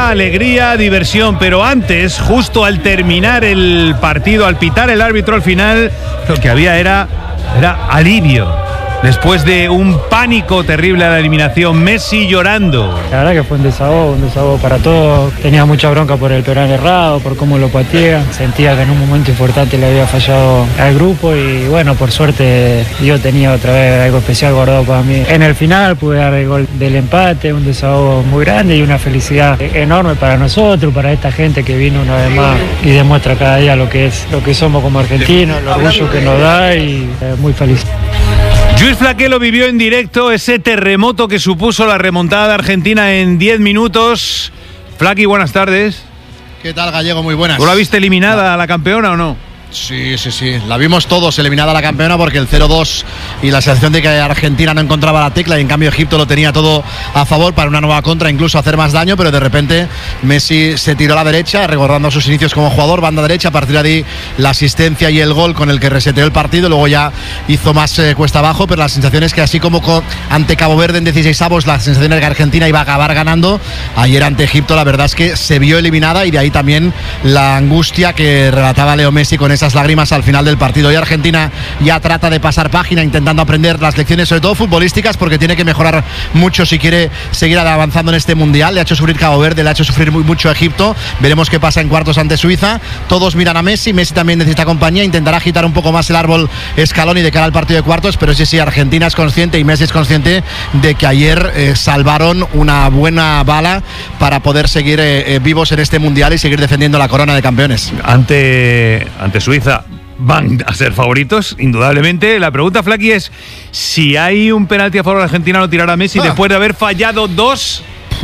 fiesta, alegría, diversión, pero antes, justo al terminar el partido, al pitar el árbitro al final, lo que había era alivio. Después de un pánico terrible a la eliminación, Messi llorando. La verdad que fue un desahogo para todos. Tenía mucha bronca por el penal errado, por cómo lo patea. Sentía que en un momento importante le había fallado al grupo y bueno, por suerte yo tenía otra vez algo especial guardado para mí. En el final pude dar el gol del empate, un desahogo muy grande y una felicidad enorme para nosotros, para esta gente que vino una vez más y demuestra cada día lo que somos como argentinos, el orgullo que nos da y muy feliz. Lluís Flaqué lo vivió en directo, ese terremoto que supuso la remontada de Argentina en 10 minutos. Flaqui, buenas tardes. ¿Qué tal, Gallego? Muy buenas. ¿Tú la viste eliminada a la campeona o no? Sí. La vimos todos eliminada la campeona porque el 0-2 y la sensación de que Argentina no encontraba la tecla y en cambio Egipto lo tenía todo a favor para una nueva contra, incluso hacer más daño, pero de repente Messi se tiró a la derecha, recordando sus inicios como jugador, banda derecha, a partir de ahí la asistencia y el gol con el que reseteó el partido, luego ya hizo más cuesta abajo, pero la sensación es que así como ante Cabo Verde en 16avos, la sensación es que Argentina iba a acabar ganando, ayer ante Egipto la verdad es que se vio eliminada y de ahí también la angustia que relataba Leo Messi con esas lágrimas al final del partido. Y Argentina ya trata de pasar página intentando aprender las lecciones, sobre todo futbolísticas, porque tiene que mejorar mucho si quiere seguir avanzando en este mundial. Le ha hecho sufrir Cabo Verde, le ha hecho sufrir mucho Egipto. Veremos qué pasa en cuartos ante Suiza. Todos miran a Messi también necesita compañía, intentará agitar un poco más el árbol Scaloni de cara al partido de cuartos, pero sí, Argentina es consciente y Messi es consciente de que ayer salvaron una buena bala para poder seguir vivos en este mundial y seguir defendiendo la corona de campeones. Ante Suiza van a ser favoritos, indudablemente. La pregunta, Flaqui, es si hay un penalti a favor de Argentina, ¿lo tirará Messi después de haber fallado dos?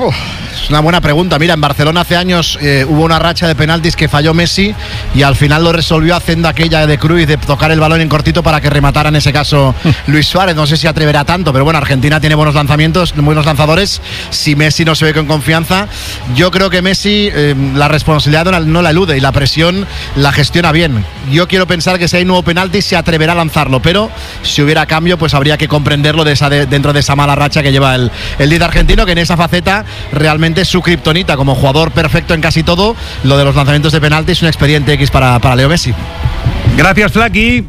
Es una buena pregunta. Mira, en Barcelona hace años hubo una racha de penaltis que falló Messi y al final lo resolvió haciendo aquella de Cruyff de tocar el balón en cortito para que rematara en ese caso Luis Suárez. No sé si atreverá tanto, pero bueno, Argentina tiene buenos lanzamientos, buenos lanzadores. Si Messi no se ve con confianza, yo creo que Messi la responsabilidad no la elude y la presión la gestiona bien. Yo quiero pensar que si hay nuevo penalti se atreverá a lanzarlo, pero si hubiera cambio pues habría que comprenderlo dentro de esa mala racha que lleva el líder argentino, que en esa faceta realmente es su kriptonita, como jugador perfecto en casi todo. Lo de los lanzamientos de penalti es un expediente X para Leo Messi. Gracias, Flaqui.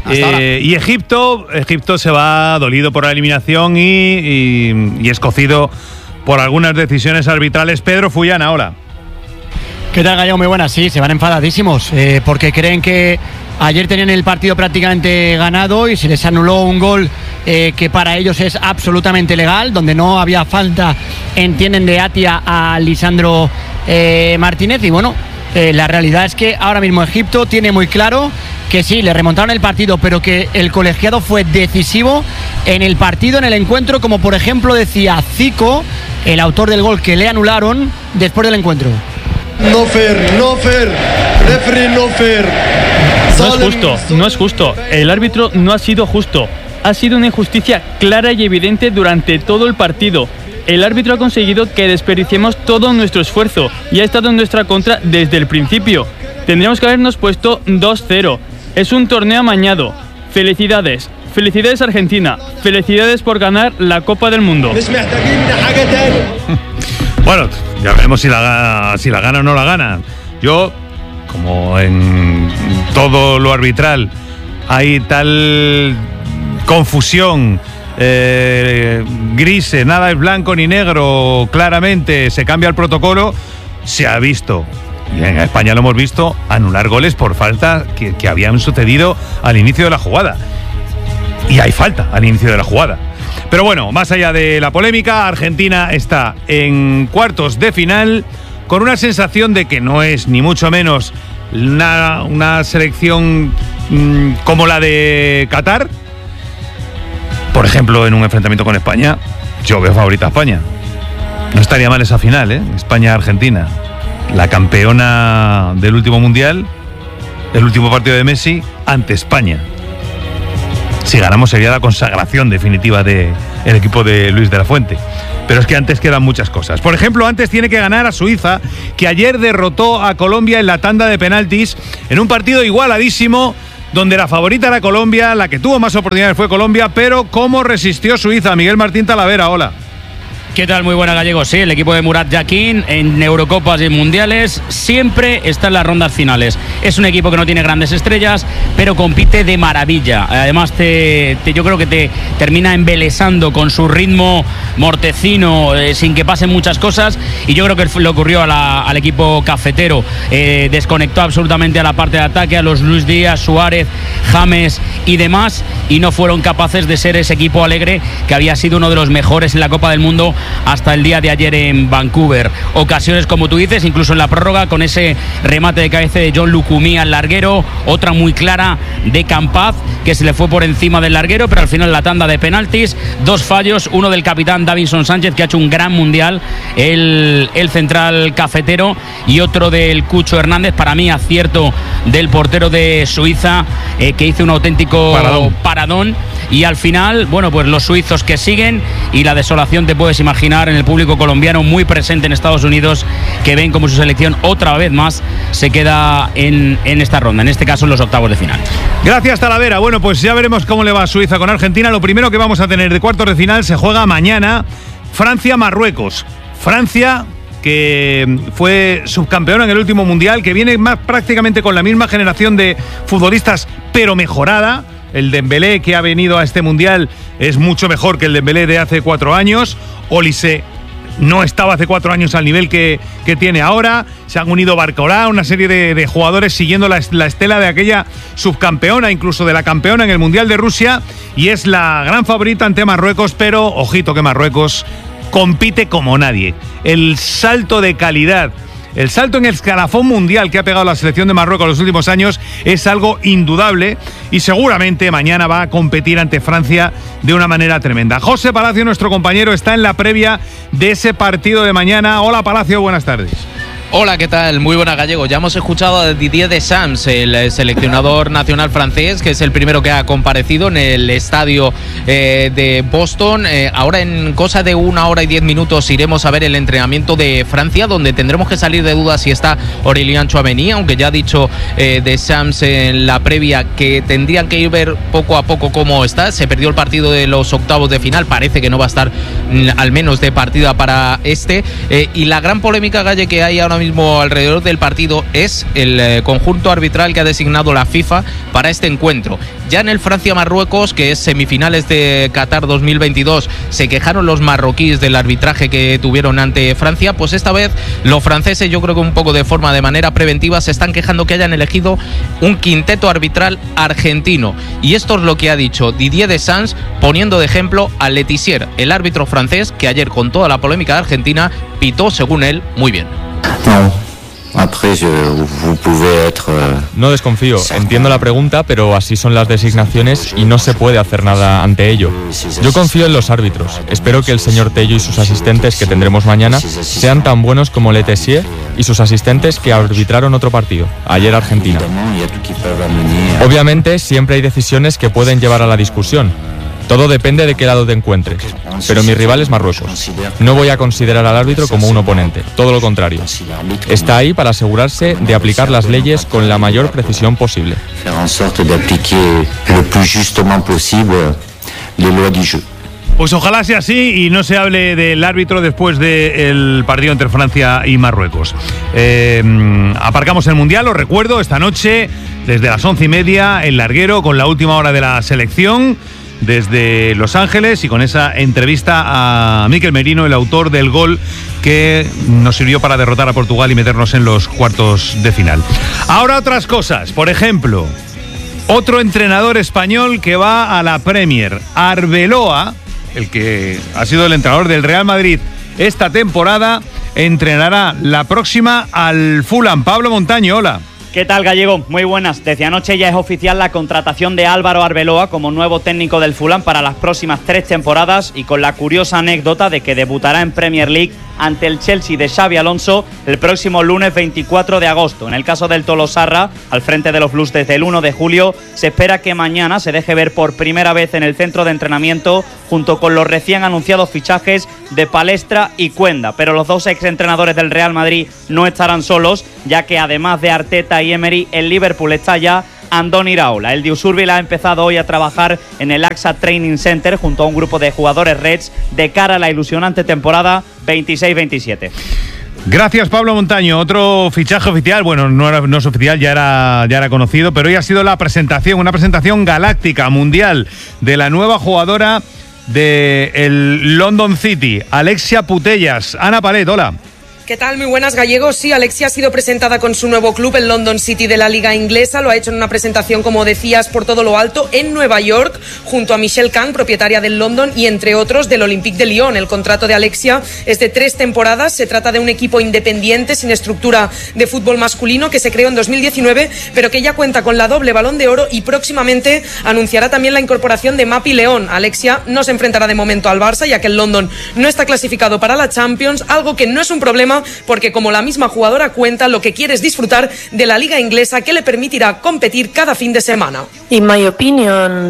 Y Egipto se va dolido por la eliminación y escocido por algunas decisiones arbitrales. Pedro Fullana, hola. ¿Qué tal, Gallego? Muy buenas. Sí, se van enfadadísimos porque creen que ayer tenían el partido prácticamente ganado y se les anuló un gol que para ellos es absolutamente legal, donde no había falta, entienden, de Atia a Lisandro Martínez. Y bueno, la realidad es que ahora mismo Egipto tiene muy claro que sí, le remontaron el partido, pero que el colegiado fue decisivo en el partido, en el encuentro, como por ejemplo decía Zico, el autor del gol que le anularon después del encuentro. No fair, referee no fair. No es justo. El árbitro no ha sido justo. Ha sido una injusticia clara y evidente durante todo el partido. El árbitro ha conseguido que desperdiciemos todo nuestro esfuerzo y ha estado en nuestra contra desde el principio. Tendríamos que habernos puesto 2-0. Es un torneo amañado. Felicidades. Felicidades, Argentina. Felicidades por ganar la Copa del Mundo. Bueno, ya veremos si la gana o no la gana. Yo, como en todo lo arbitral hay tal confusión, grises, nada es blanco ni negro, claramente se cambia el protocolo, se ha visto, y en España lo hemos visto, anular goles por falta que habían sucedido al inicio de la jugada. Y hay falta al inicio de la jugada. Pero bueno, más allá de la polémica, Argentina está en cuartos de final con una sensación de que no es ni mucho menos una selección como la de Qatar. Por ejemplo, en un enfrentamiento con España, yo veo favorita a España. No estaría mal esa final, España-Argentina. La campeona del último mundial, el último partido de Messi ante España. Si ganamos sería la consagración definitiva del equipo de Luis de la Fuente. Pero es que antes quedan muchas cosas. Por ejemplo, antes tiene que ganar a Suiza, que ayer derrotó a Colombia en la tanda de penaltis, en un partido igualadísimo, donde la favorita era Colombia, la que tuvo más oportunidades fue Colombia, pero ¿cómo resistió Suiza? Miguel Martín Talavera, hola. ¿Qué tal? Muy buena, Gallego. Sí, el equipo de Murat Yakin en Eurocopas y Mundiales siempre está en las rondas finales. Es un equipo que no tiene grandes estrellas, pero compite de maravilla. Además, yo creo que te termina embelesando con su ritmo mortecino, sin que pasen muchas cosas. Y yo creo que le ocurrió al equipo cafetero. Desconectó absolutamente a la parte de ataque, a los Luis Díaz, Suárez, James y demás, y no fueron capaces de ser ese equipo alegre que había sido uno de los mejores en la Copa del Mundo hasta el día de ayer en Vancouver. Ocasiones, como tú dices, incluso en la prórroga, con ese remate de cabeza de John Lucumí al larguero, otra muy clara de Campaz, que se le fue por encima del larguero, pero al final la tanda de penaltis, 2 fallos, uno del capitán Davinson Sánchez, que ha hecho un gran mundial, el central cafetero, y otro del Cucho Hernández, para mí acierto del portero de Suiza, que hizo un auténtico paradón. Y al final, bueno, pues los suizos que siguen, y la desolación te puedes imaginar en el público colombiano muy presente en Estados Unidos, que ven como su selección otra vez más se queda en esta ronda, en este caso en los octavos de final. Gracias, Talavera. Bueno, pues ya veremos cómo le va a Suiza con Argentina. Lo primero que vamos a tener de cuartos de final se juega mañana, Francia-Marruecos. Francia, que fue subcampeona en el último mundial, que viene prácticamente con la misma generación de futbolistas, pero mejorada. El Dembélé que ha venido a este mundial es mucho mejor que el Dembélé de hace 4 años. Olise no estaba hace 4 años al nivel que tiene ahora. Se han unido Barcola, una serie de jugadores siguiendo la estela de aquella subcampeona, incluso de la campeona en el Mundial de Rusia, y es la gran favorita ante Marruecos, pero ojito que Marruecos compite como nadie. El salto de calidad, el salto en el escalafón mundial que ha pegado la selección de Marruecos en los últimos años es algo indudable, y seguramente mañana va a competir ante Francia de una manera tremenda. José Palacio, nuestro compañero, está en la previa de ese partido de mañana. Hola, Palacio, buenas tardes. Hola, ¿qué tal? Muy buena, Gallego. Ya hemos escuchado a Didier Deschamps, el seleccionador nacional francés, que es el primero que ha comparecido en el estadio de Boston. Ahora, en cosa de 1 hora y 10 minutos, iremos a ver el entrenamiento de Francia, donde tendremos que salir de dudas si está Aurélien Tchouaméni, aunque ya ha dicho Deschamps en la previa que tendrían que ir ver poco a poco cómo está. Se perdió el partido de los octavos de final, parece que no va a estar al menos de partida para este. Y la gran polémica, Galle, que hay ahora mismo alrededor del partido es el conjunto arbitral que ha designado la FIFA para este encuentro. Ya en el Francia-Marruecos, que es semifinales de Qatar 2022, se quejaron los marroquíes del arbitraje que tuvieron ante Francia. Pues esta vez los franceses, yo creo que un poco de manera preventiva, se están quejando que hayan elegido un quinteto arbitral argentino. Y esto es lo que ha dicho Didier Deschamps, poniendo de ejemplo a Letizier, el árbitro francés, que ayer, con toda la polémica de Argentina, pitó, según él, muy bien. No desconfío, entiendo la pregunta, pero así son las designaciones y no se puede hacer nada ante ello. Yo confío en los árbitros. Espero que el señor Tello y sus asistentes, que tendremos mañana, sean tan buenos como Letizier y sus asistentes, que arbitraron otro partido, ayer Argentina. Obviamente siempre hay decisiones que pueden llevar a la discusión. Todo depende de qué lado te encuentres, pero mi rival es Marruecos. No voy a considerar al árbitro como un oponente, todo lo contrario. Está ahí para asegurarse de aplicar las leyes con la mayor precisión posible. Pues ojalá sea así y no se hable del árbitro después del partido entre Francia y Marruecos. Aparcamos el Mundial, os recuerdo, esta noche desde las 11:30 el larguero con la última hora de la selección desde Los Ángeles, y con esa entrevista a Mikel Merino, el autor del gol que nos sirvió para derrotar a Portugal y meternos en los cuartos de final. Ahora otras cosas, por ejemplo, otro entrenador español que va a la Premier, Arbeloa, el que ha sido el entrenador del Real Madrid esta temporada, entrenará la próxima al Fulham. Pablo Montaño, hola. ¿Qué tal, Gallego? Muy buenas. Desde anoche ya es oficial la contratación de Álvaro Arbeloa como nuevo técnico del Fulham para las próximas 3 temporadas, y con la curiosa anécdota de que debutará en Premier League ante el Chelsea de Xabi Alonso el próximo lunes 24 de agosto. En el caso del Tolosarra, al frente de los Blues desde el 1 de julio, se espera que mañana se deje ver por primera vez en el centro de entrenamiento junto con los recién anunciados fichajes de Palestra y Cuenda. Pero los dos exentrenadores del Real Madrid no estarán solos, ya que además de Arteta y Emery, el Liverpool está ya Andoni Iraola. El de Usurbil ha empezado hoy a trabajar en el AXA Training Center junto a un grupo de jugadores Reds de cara a la ilusionante temporada 26-27. Gracias, Pablo Montaño. Otro fichaje oficial, bueno, no es oficial, ya era conocido, pero hoy ha sido la presentación, una presentación galáctica, mundial, de la nueva jugadora del London City, Alexia Putellas. Ana Palet, hola. ¿Qué tal? Muy buenas, gallegos. Sí, Alexia ha sido presentada con su nuevo club, el London City de la Liga Inglesa. Lo ha hecho en una presentación, como decías, por todo lo alto, en Nueva York, junto a Michelle Kang, propietaria del London, y entre otros del Olympique de Lyon. El contrato de Alexia es de 3 temporadas. Se trata de un equipo independiente, sin estructura de fútbol masculino, que se creó en 2019, pero que ya cuenta con la doble Balón de Oro y próximamente anunciará también la incorporación de Mapi León. Alexia no se enfrentará de momento al Barça, ya que el London no está clasificado para la Champions, algo que no es un problema, porque como la misma jugadora cuenta, lo que quiere es disfrutar de la liga inglesa, que le permitirá competir cada fin de semana. En mi opinión,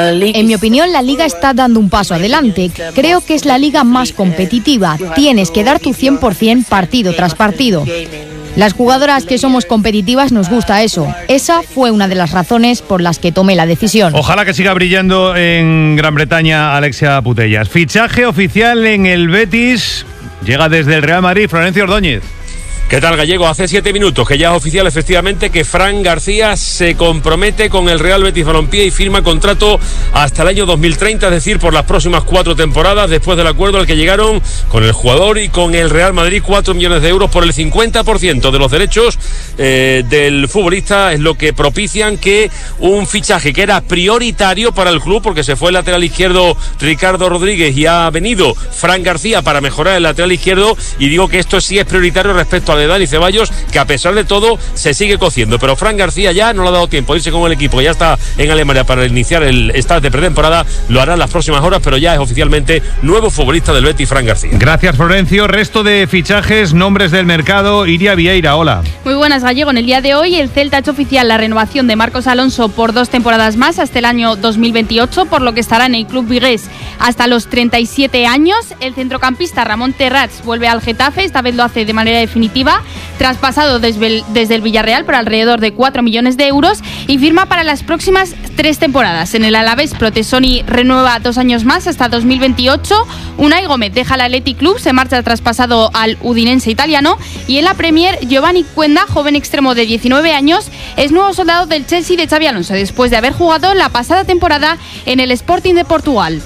la liga está dando un paso adelante. Creo que es la liga más competitiva. Tienes que dar tu 100% partido tras partido. Las jugadoras que somos competitivas nos gusta eso. Esa fue una de las razones por las que tomé la decisión. Ojalá que siga brillando en Gran Bretaña Alexia Putellas. Fichaje oficial en el Betis. Llega desde el Real Madrid, Florencio Ordóñez. ¿Qué tal, gallego? Hace 7 minutos que ya es oficial, efectivamente, que Fran García se compromete con el Real Betis Balompié y firma contrato hasta el año 2030, es decir, por las próximas 4 temporadas, después del acuerdo al que llegaron con el jugador y con el Real Madrid. 4 millones de euros por el 50% de los derechos del futbolista, es lo que propician que un fichaje que era prioritario para el club, porque se fue el lateral izquierdo Ricardo Rodríguez y ha venido Fran García para mejorar el lateral izquierdo, y digo que esto sí es prioritario respecto al de Dani Ceballos, que a pesar de todo se sigue cociendo, pero Fran García ya no le ha dado tiempo a irse con el equipo, que ya está en Alemania para iniciar el start de pretemporada. Lo hará en las próximas horas, pero ya es oficialmente nuevo futbolista del Betis, Fran García. Gracias, Florencio. Resto de fichajes, nombres del mercado. Iria Vieira, hola. Muy buenas, gallego. En el día de hoy el Celta ha hecho oficial la renovación de Marcos Alonso por 2 temporadas más hasta el año 2028, por lo que estará en el club vigués hasta los 37 años. El centrocampista Ramón Terrats vuelve al Getafe, esta vez lo hace de manera definitiva, traspasado desde el Villarreal por alrededor de 4 millones de euros, y firma para las próximas 3 temporadas. En el Alavés, Protesoni renueva 2 años más hasta 2028. Unai Gómez deja el Athletic Club, se marcha traspasado al Udinense italiano, y en la Premier, Giovanni Cuenda, joven extremo de 19 años, es nuevo soldado del Chelsea de Xabi Alonso, después de haber jugado la pasada temporada en el Sporting de Portugal.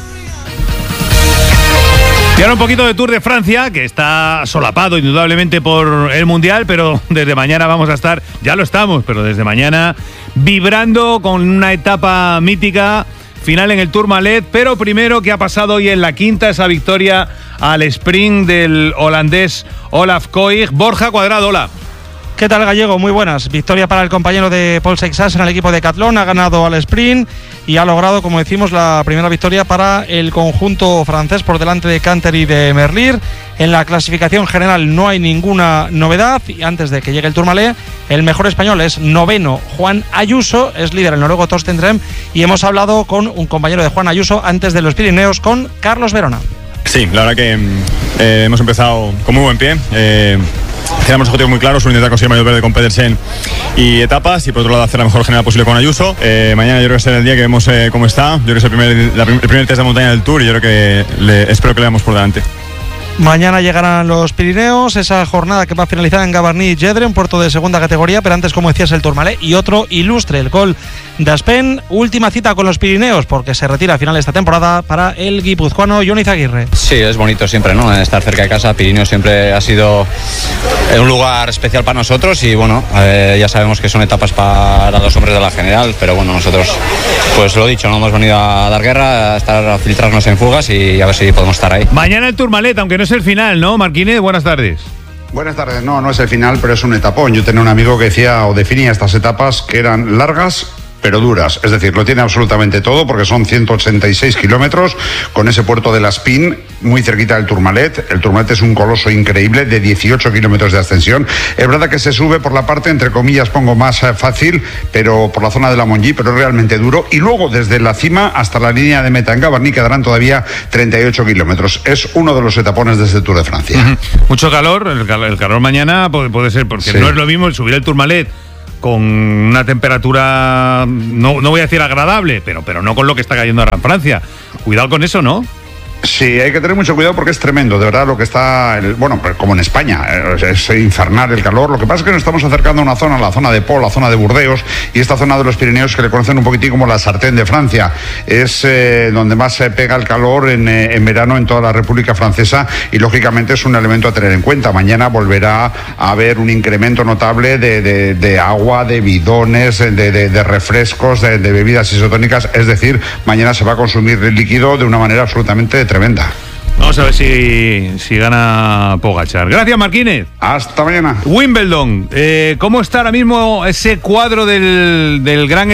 Y ahora un poquito de Tour de Francia, que está solapado indudablemente por el Mundial, pero desde mañana vamos a estar, ya lo estamos, pero desde mañana vibrando con una etapa mítica, final en el Tourmalet. Pero primero, ¿qué ha pasado hoy en la quinta? Esa victoria al sprint del holandés Olaf Koig. Borja Cuadrado, hola. ¿Qué tal, gallego? Muy buenas. Victoria para el compañero de Paul Seixas en el equipo de Decathlon. Ha ganado al sprint y ha logrado, como decimos, la primera victoria para el conjunto francés por delante de Canter y de Merlier. En la clasificación general no hay ninguna novedad, y antes de que llegue el Tourmalet, el mejor español es noveno Juan Ayuso, es líder el noruego Torsten Trem, y hemos hablado con un compañero de Juan Ayuso antes de los Pirineos, con Carlos Verona. Sí, la verdad que hemos empezado con muy buen pie. Teníamos objetivos muy claros, intentar conseguir mayor verde con Pedersen y etapas, y por otro lado hacer la mejor general posible con Ayuso. Mañana yo creo que será el día que vemos cómo está. Yo creo que es el primer test de montaña del Tour, y yo creo que espero que le damos por delante. Mañana llegarán los Pirineos, esa jornada que va a finalizar en Gavarnie-Gedre, un puerto de segunda categoría, pero antes, como decías, el Tourmalet y otro ilustre, el Col d'Aspen. Última cita con los Pirineos, porque se retira a final de esta temporada para el guipuzcoano Jon Izaguirre. Sí, es bonito siempre, ¿no? Estar cerca de casa. Pirineos siempre ha sido un lugar especial para nosotros, y bueno, ya sabemos que son etapas para los hombres de la general, pero bueno, nosotros, pues lo dicho, no hemos venido a dar guerra, a filtrarnos en fugas y a ver si podemos estar ahí. Mañana el Tourmalet, aunque no es el final, ¿no? Marquínez, buenas tardes. Buenas tardes. No es el final, pero es un etapón. Yo tenía un amigo que decía o definía estas etapas que eran largas pero duras, es decir, lo tiene absolutamente todo, porque son 186 kilómetros con ese puerto de Las Pins muy cerquita del Tourmalet. El Tourmalet es un coloso increíble de 18 kilómetros de ascensión. Es verdad que se sube por la parte, entre comillas, pongo más fácil, pero por la zona de la Monjí, pero es realmente duro, y luego desde la cima hasta la línea de meta en Gavarnie quedarán todavía 38 kilómetros. Es uno de los etapones de este Tour de Francia. Mucho calor, el calor mañana puede ser, porque sí. No es lo mismo el subir el Tourmalet con una temperatura, no voy a decir agradable, pero no con lo que está cayendo ahora en Francia. Cuidado con eso, ¿no? Sí, hay que tener mucho cuidado porque es tremendo, de verdad, lo que está, bueno, como en España, es infernal el calor. Lo que pasa es que nos estamos acercando a una zona, la zona de Pau, la zona de Burdeos, y esta zona de los Pirineos que le conocen un poquitín como la sartén de Francia. Es donde más se pega el calor en verano en toda la República Francesa, y lógicamente es un elemento a tener en cuenta. Mañana volverá a haber un incremento notable de agua, de bidones, de refrescos, de bebidas isotónicas, es decir, mañana se va a consumir el líquido de una manera absolutamente tremenda. Vamos a ver si gana Pogačar. Gracias, Marquínez. Hasta mañana. Wimbledon. ¿Cómo está ahora mismo ese cuadro del Grand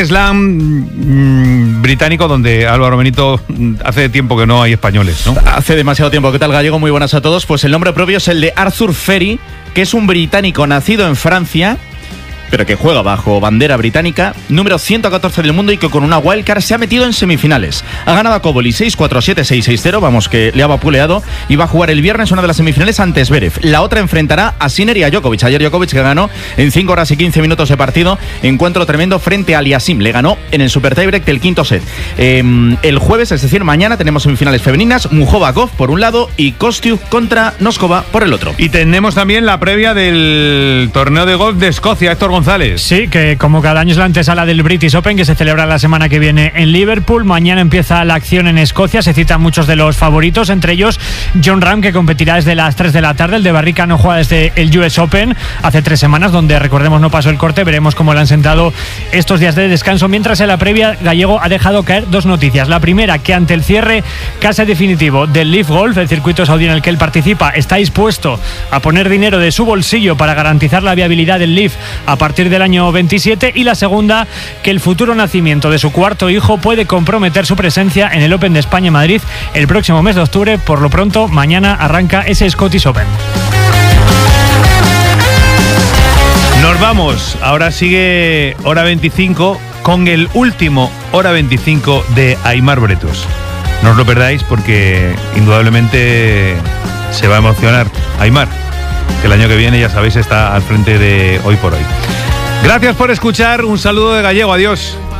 Slam británico, donde Álvaro Benito hace tiempo que no hay españoles, ¿no? Hace demasiado tiempo. ¿Qué tal, Gallego? Muy buenas a todos. Pues el nombre propio es el de Arthur Ferry, que es un británico nacido en Francia, pero que juega bajo bandera británica, número 114 del mundo y que con una wildcard se ha metido en semifinales. Ha ganado a Koboli 6-4, 7-6, 6-0, vamos, que le ha vapuleado, y va a jugar el viernes una de las semifinales ante Zverev. La otra enfrentará a Sinner y a Djokovic. Ayer Djokovic, que ganó en 5 horas y 15 minutos de partido, encuentro tremendo frente a Aliasim. Le ganó en el super tiebreak del quinto set. El jueves, es decir, mañana, tenemos semifinales femeninas, Muchova-Gauff por un lado y Kostiuk contra Noskova por el otro. Y tenemos también la previa del torneo de golf de Escocia, Héctor González. Sí, que como cada año es la antesala del British Open, que se celebra la semana que viene en Liverpool. Mañana empieza la acción en Escocia, se citan muchos de los favoritos, entre ellos Jon Rahm, que competirá desde las 3 de la tarde. El de Barrica no juega desde el US Open hace 3 semanas, donde, recordemos, no pasó el corte. Veremos cómo le han sentado estos días de descanso. Mientras, en la previa, Gallego ha dejado caer 2 noticias. La primera, que ante el cierre casi definitivo del Leaf Golf, el circuito saudí en el que él participa, está dispuesto a poner dinero de su bolsillo para garantizar la viabilidad del Leaf a partir del año 27. Y la segunda, que el futuro nacimiento de su cuarto hijo puede comprometer su presencia en el Open de España en Madrid el próximo mes de octubre. Por lo pronto, mañana arranca ese Scottish Open. Nos vamos. Ahora sigue Hora 25 con el último Hora 25 de Aimar Bretos. No os lo perdáis, porque indudablemente se va a emocionar Aimar, que el año que viene, ya sabéis, está al frente de Hoy por Hoy. Gracias por escuchar. Un saludo de Gallego. Adiós.